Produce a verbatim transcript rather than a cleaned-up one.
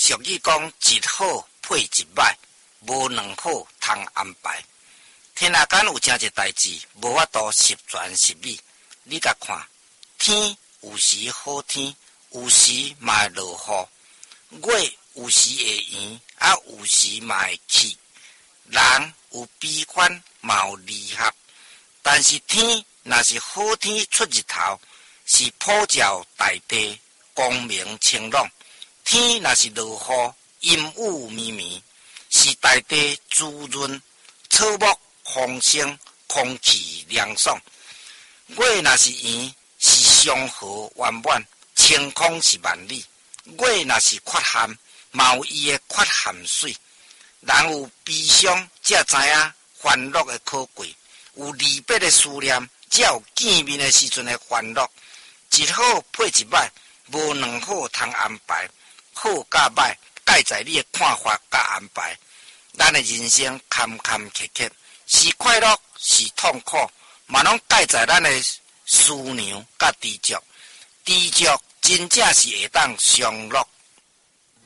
俗语讲一好配一歹，无两好通安排。天下间有真一代志，无法度十全十美。你甲看，天有时好天，有时嘛会落雨；月有时会圆，啊有时嘛会起。人有悲欢，嘛有离合。但是天若是好天出日头，是普照大地，光明清朗；天若是落雨，阴雾绵绵，是大地滋润，草木丰盛，空气凉爽。月若是圆，是祥和圆满，晴空是万里。月若是缺陷，嘛有伊的缺陷水。人有悲伤，才知影欢乐的可贵；有离别的思念，才有见面的时阵的欢乐。一好配一歹，无两好通安排。好甲歹，盖在你的看法甲安排。咱的人生坎坎坷坷，是快乐是痛苦，嘛拢盖在咱的思量甲知足。知足真正是会当享乐，